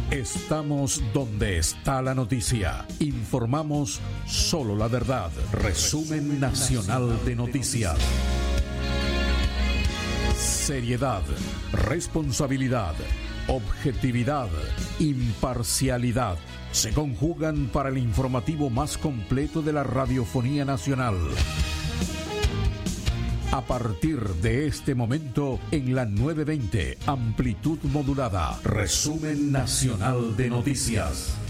Estamos donde está la noticia. Informamos solo la verdad. Resumen nacional de noticias. Seriedad, responsabilidad, objetividad, imparcialidad se conjugan para el informativo más completo de la radiofonía nacional. A partir de este momento, en la 920, amplitud modulada, resumen nacional de noticias.